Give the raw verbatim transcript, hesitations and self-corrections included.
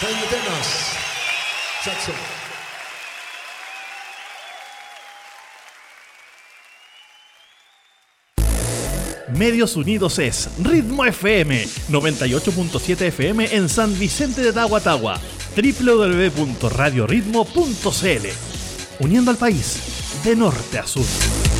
Medios Unidos es Ritmo F M, noventa y ocho punto siete F M en San Vicente de Tahuatahua, doble u doble u doble u punto radio ritmo punto c l, uniendo al país de norte a sur.